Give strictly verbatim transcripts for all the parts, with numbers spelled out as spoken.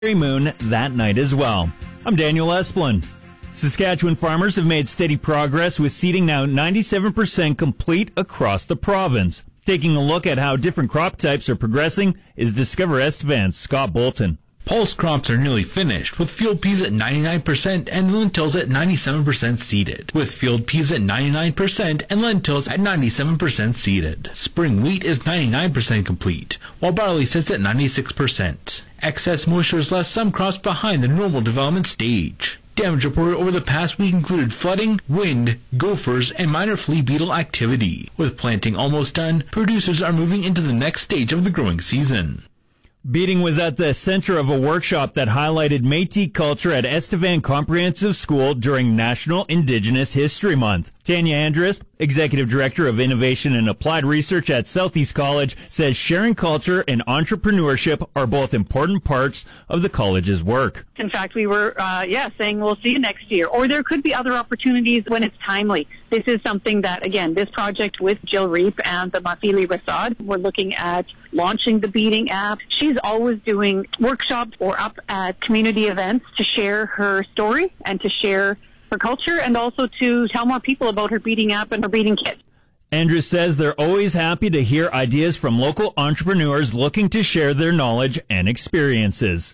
moon that night as well. I'm Daniel Esplin. Saskatchewan farmers have made steady progress with seeding now ninety-seven percent complete across the province. Taking a look at how different crop types are progressing is Discover Estevan's Scott Bolton. Pulse crops are nearly finished, with field peas at ninety-nine percent and lentils at ninety-seven percent seeded, with field peas at ninety-nine percent and lentils at ninety-seven percent seeded. Spring wheat is ninety-nine percent complete, while barley sits at ninety-six percent. Excess moisture has left some crops behind the normal development stage. Damage reported over the past week included flooding, wind, gophers, and minor flea beetle activity. With planting almost done, producers are moving into the next stage of the growing season. Beating was at the center of a workshop that highlighted Métis culture at Estevan Comprehensive School during National Indigenous History Month. Tanya Andrus, Executive Director of Innovation and Applied Research at Southeast College, says sharing culture and entrepreneurship are both important parts of the college's work. In fact, we were, uh, yeah, saying we'll see you next year. Or there could be other opportunities when it's timely. This is something that, again, this project with Jill Reep and the Mafili Rasad, we're looking at launching the Beating app. She's always doing workshops or up at community events to share her story and to share her culture and also to tell more people about her Beating app and her Beating kit. Andrews says they're always happy to hear ideas from local entrepreneurs looking to share their knowledge and experiences.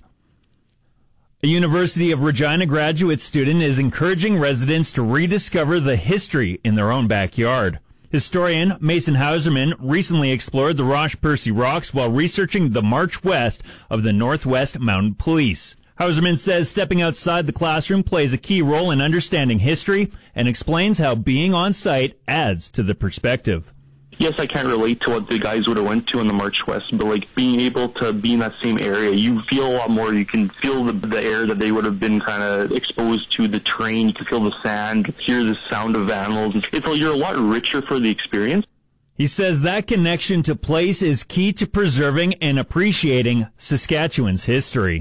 A University of Regina graduate student is encouraging residents to rediscover the history in their own backyard. Historian Mason Hauserman recently explored the Roche-Percy Rocks while researching the March West of the Northwest Mounted Police. Hauserman says stepping outside the classroom plays a key role in understanding history and explains how being on site adds to the perspective. Yes, I can't relate to what the guys would have went to in the March West, but like being able to be in that same area, you feel a lot more. You can feel the, the air that they would have been kind of exposed to, the terrain. You can feel the sand, hear the sound of animals. It's, it's you're a lot richer for the experience. He says that connection to place is key to preserving and appreciating Saskatchewan's history.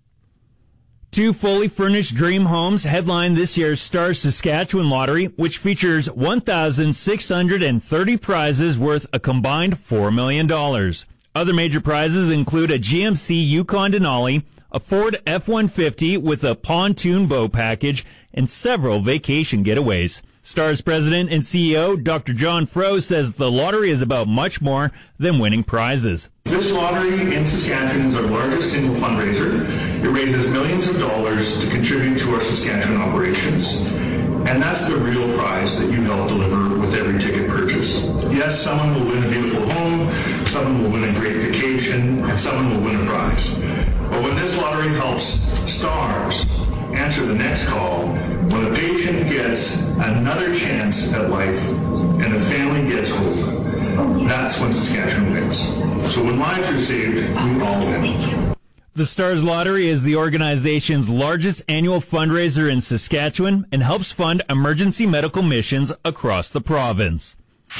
Two fully furnished dream homes headline this year's Star Saskatchewan Lottery, which features one thousand six hundred thirty prizes worth a combined four million dollars. Other major prizes include a G M C Yukon Denali, a Ford F one fifty with a pontoon boat package, and several vacation getaways. Star's president and C E O, Doctor John Froh, says the lottery is about much more than winning prizes. This lottery in Saskatchewan is our largest single fundraiser. It raises millions of dollars to contribute to our Saskatchewan operations. And that's the real prize that you help deliver with every ticket purchase. Yes, someone will win a beautiful home, someone will win a great vacation, and someone will win a prize. But when this lottery helps stars answer the next call, when a patient gets another chance at life and a family gets hope, that's when Saskatchewan wins. So when lives are saved, we all win. The Stars Lottery is the organization's largest annual fundraiser in Saskatchewan and helps fund emergency medical missions across the province.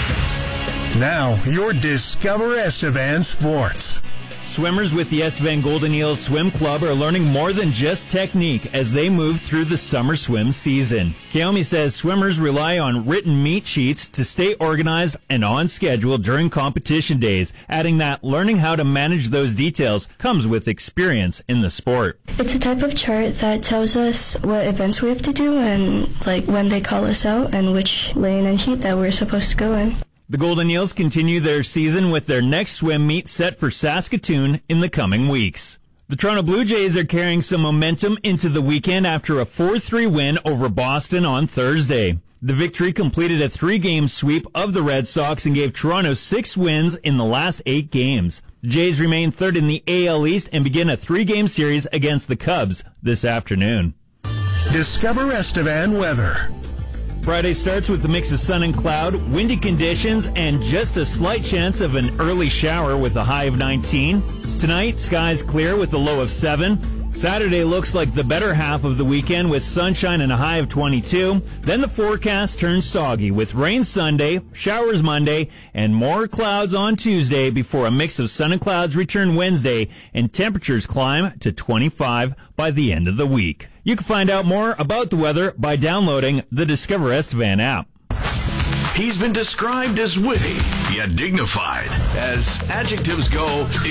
Now, your Discover Estevan Sports. Swimmers with the Estevan Golden Eels Swim Club are learning more than just technique as they move through the summer swim season. Kaomi says swimmers rely on written meet sheets to stay organized and on schedule during competition days, adding that learning how to manage those details comes with experience in the sport. It's a type of chart that tells us what events we have to do and like when they call us out and which lane and heat that we're supposed to go in. The Golden Eels continue their season with their next swim meet set for Saskatoon in the coming weeks. The Toronto Blue Jays are carrying some momentum into the weekend after a four three win over Boston on Thursday. The victory completed a three-game sweep of the Red Sox and gave Toronto six wins in the last eight games. The Jays remain third in the A L East and begin a three-game series against the Cubs this afternoon. Discover Estevan weather. Friday starts with a mix of sun and cloud, windy conditions, and just a slight chance of an early shower with a high of nineteen. Tonight, skies clear with a low of seven. Saturday looks like the better half of the weekend with sunshine and a high of twenty-two. Then the forecast turns soggy with rain Sunday, showers Monday, and more clouds on Tuesday before a mix of sun and clouds return Wednesday and temperatures climb to twenty-five by the end of the week. You can find out more about the weather by downloading the Discover Estevan app. He's been described as witty, yet dignified. As adjectives go,